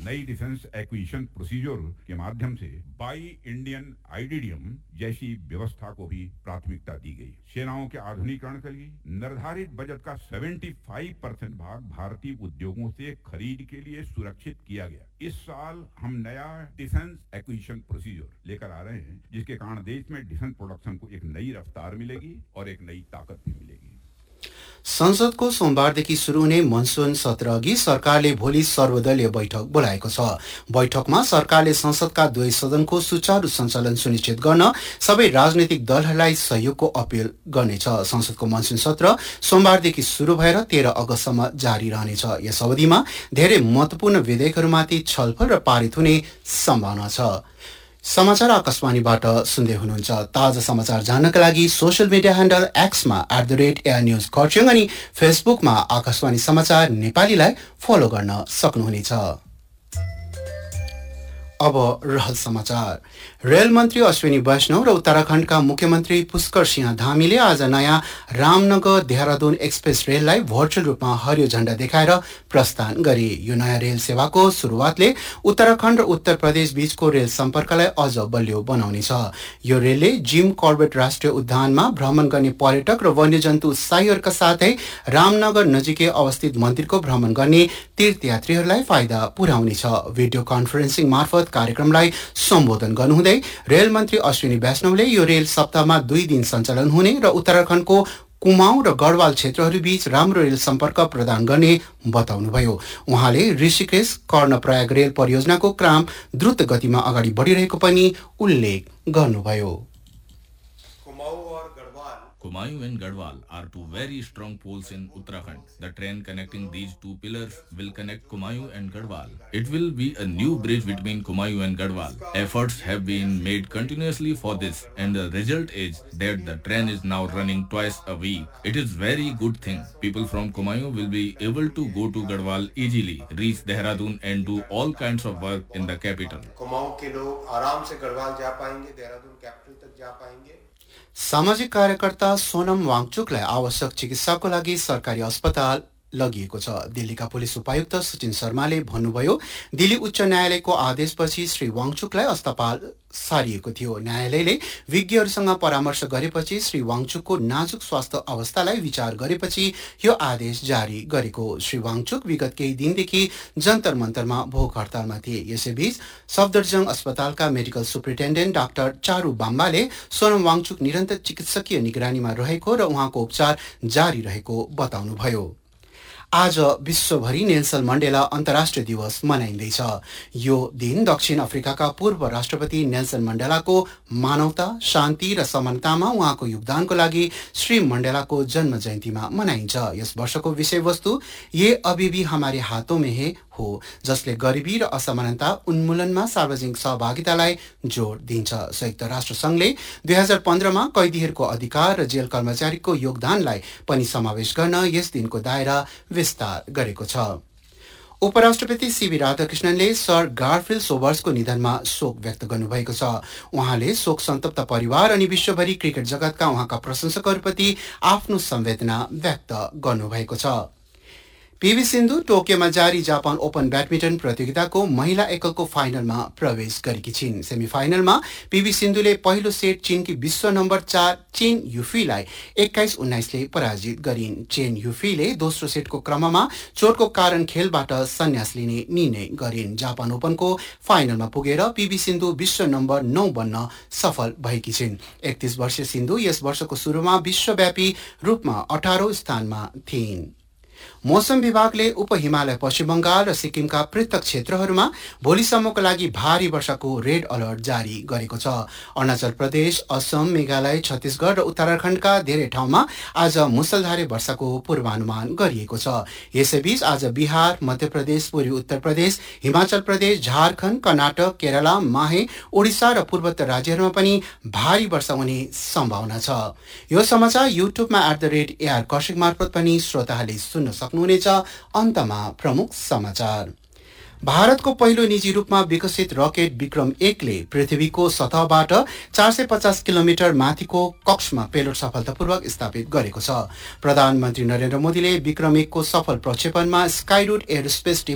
नई defence acquisition procedure के माध्यम से बाई इंडियन आईडीडीएम जैसी व्यवस्था को भी प्राथमिकता दी गई। सेनाओं के आधुनिकीकरण के लिए निर्धारित बजट का 75% भाग भारतीय उद्योगों से खरीद के लिए सुरक्षित किया गया। इस साल हम नया डिफेंस एक्विजिशन प्रोसीजर लेकर आ रहे हैं, जिसके कारण देश में डिफेंस प्रोडक्शन को एक नई रफ्तार मिलेगी और एक नई ताकत भी मिलेगी। संसदको सोमबारदेखि शुरू हुने मनसुन सत्र अघि सरकारले भोलि सर्वदलीय बैठक बोलाएको छ। बैठकमा सरकारले संसदका दुवै सदनको सुचारू सञ्चालन सुनिश्चित गर्न सबै राजनैतिक दलहरूलाई सहयोगको अपील गर्नेछ। संसदको मनसुन सत्र सोमबारदेखि शुरू भएर 13 अगस्तसम्म जारी रहनेछ। यस अवधिमा धेरै महत्वपूर्ण विधेयकहरूमाथि छलफल र पारित हुने सम्भावना छ। समाचार आकाशवाणीबाट सुन्दै हुनुहुन्छ। ताजा समाचार जान्नका लागि social media handle एक्समा @AirNews Kurseong अनि फेसबुकमा आकाशवाणी समाचार नेपालीलाई फलो गर्न सक्नुहुनेछ। अब रहल समाचार। रेल मन्त्री अश्विनी वैष्णव र उत्तराखण्डका मुख्यमन्त्री पुष्कर सिंह धामीले आज नयाँ रामनगर देहरादून एक्सप्रेस रेललाई भर्चुअल रूपमा हरियो झण्डा देखाएर प्रस्थान गरे। यो नयाँ रेल सेवाको सुरुवातले उत्तराखण्ड र उत्तर प्रदेश बीचको रेल सम्पर्कलाई अझ बलियो बनाउनेछ। यो रेलले जिम कर्बेट राष्ट्रिय उद्यानमा भ्रमण गर्ने पर्यटक र वन्यजन्तु उत्साहीहरूका साथै रामनगर नजिकै अवस्थित मन्दिरको भ्रमण गर्ने तीर्थयात्रीहरूलाई फाइदा पुर्याउनेछ। भिडियो कन्फरेन्सिङ मार्फत कार्यक्रमलाई सम्बोधन गर्नुहुँदै रेल मन्त्री अश्विनी वैष्णवले यो रेल सप्ताहमा 2 दिन सञ्चालन हुने र उत्तराखण्डको कुमाऊं र गढवाल क्षेत्रहरूबीच राम्रो रेल सम्पर्क प्रदान गर्ने बताउनुभयो। उहाँले ऋषिकेश कर्णप्रयाग रेल परियोजनाको काम द्रुत गतिमा अगाडि बढिरहेको पनि उल्लेख गर्नुभयो। Kumaon and Garhwal are two very strong poles in Uttarakhand. The train connecting these two pillars will connect Kumaon and Garhwal. It will be a new bridge between Kumaon and Garhwal. Efforts have been made continuously for this, and the result is that the train is now running twice a week. It is very good thing. People from Kumaon will be able to go to Garhwal easily, reach Dehradun and do all kinds of work in the capital. Kumaon के लोग आराम से गढ़वाल जा पाएंगे, Dehradun capital तक जा पाएंगे। सामाजिक कार्यकर्ता सोनम वाङचुकलाई आवश्यक चिकित्साको लागि सरकारी अस्पताल लगिएको छ। दिल्लीका पुलिस उपायुक्त सचिन शर्माले भन्नुभयो, दिल्ली उच्च न्यायालयको आदेशपछि श्री वाङचुकलाई अस्पताल सारिएको थियो। न्यायालयले विज्ञहरूसँग परामर्श गरेपछि श्री वाङचुकको नाजुक स्वास्थ्य अवस्थालाई विचार गरेपछि यो आदेश जारी गरेको। श्री वाङचुक विगत केही दिनदेखि जन्तर मन्तरमा भोक हडतालमा थिए। यसैबीच सफदरजंग अस्पतालका medical superintendent doctor Charu बाम्बाले Sonam Wangchuck निरन्तर चिकित्सकीय निगरानीमा रहेको र उहाँको उपचार जारी रहेको बताउनुभयो। आज विश्वभरि नेल्सन मण्डेला अन्तर्राष्ट्रिय दिवस मनाइँदैछ। यो दिन दक्षिण अफ्रिकाका पूर्व राष्ट्रपति नेल्सन मण्डेलाको मानवता, शान्ति र समानतामा उहाँको योगदानको लागि श्री मण्डेलाको जन्म जयन्तीमा मनाइन्छ। यस वर्षको विषयवस्तु ये अभी भी हमारे हातों में है हो, जसले गरिबी र असमानता उन्मूलनमा सार्वजनिक सहभागितालाई जोड दिन्छ। संयुक्त राष्ट्र संघले 2015मा कैदीहरूको अधिकार र जेल कर्मचारीको योगदानलाई पनि समावेश गर्न यस दिनको दायरा विस्तार गरेको छ। उपराष्ट्रपति सीवी राधाकृष्णनले सर गारफिल्ड सोबर्सको निधनमा शोक व्यक्त गर्नुभएको छ। उहाँले शोक सन्तप्त परिवार अनि विश्वभरि क्रिकेट जगतका उहाँका प्रशंसकहरूप्रति आफ्नो संवेदना व्यक्त गर्नुभएको छ। पीवी सिन्धु टोकियोमा जारी जापान ओपन ब्याडमिन्टन प्रतियोगिताको महिला एकलको फाइनलमा प्रवेश गरेकी छिन्। सेमिफाइनलमा पीवी सिन्धुले पहिलो सेट चीनकी विश्व नम्बर 4 चेन युफीलाई 21-19 ले पराजित गरिन्। चेन युफीले दोस्रो सेटको क्रममा चोटको कारण खेलबाट सन्यास लिने निर्णय गरिन्। जापान ओपनको फाइनलमा पुगेर पीवी सिन्धु विश्व नम्बर 9 बन्न सफल भएकी छिन्। 31 वर्षीय सिन्धु यस वर्षको सुरुमा विश्वव्यापी रूपमा 18औं स्थानमा थिइन्। मौसम विभागले उप हिमालय पश्चिम बंगाल र सिक्किमका पृथक क्षेत्रहरूमा भोलिसम्मको लागि भारी वर्षाको रेड अलर्ट जारी गरेको छ। अरुणाचल प्रदेश, असम, मेघालय, छत्तीसगढ र उत्तराखण्डका धेरै ठाउँमा आज मुसलधारे वर्षाको पूर्वानुमान गरिएको छ। यसैबीच आज बिहार, मध्य प्रदेश, पूर्वी उत्तर प्रदेश, हिमाचल प्रदेश, झारखण्ड, कर्नाटक, केरला, माहे, ओडिसा र पूर्वोत्तर राज्यहरूमा पनि भारी वर्षा हुने सम्भावना छ। यो समाचार युट्युबमा @AR कौशिक मार्फत पनि श्रोताहरूले सुन्न सक्नुहुनेछ। अन्तमा प्रमुख समाचार। भारतको पहिलो निजी रूपमा विकसित रकेट विक्रम 1 ले पृथ्वीको सतहबाट 450 किलोमिटर माथिको कक्षमा पेलोड सफलतापूर्वक स्थापित गरेको छ। प्रधानमन्त्री नरेन्द्र मोदीले विक्रम 1 को सफल प्रक्षेपणमा स्काइरूट एयरस्पेस